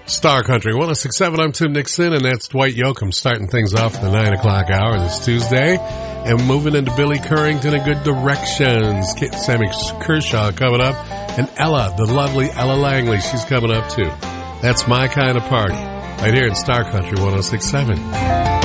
Star Country 106.7. I'm Tim Nixon, and that's Dwight Yoakam starting things off at the 9 o'clock hour this Tuesday. And moving into Billy Currington in good directions. Sammy Kershaw coming up. And Ella, the lovely Ella Langley, she's coming up too. That's My Kind of Party. Right here in Star Country 106.7.